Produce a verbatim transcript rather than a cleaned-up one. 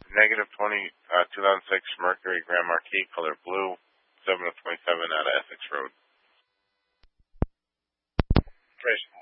negative twenty, uh, two thousand six Mercury Grand Marquis, color blue, seven of twenty-seven out of Essex Road. Trace.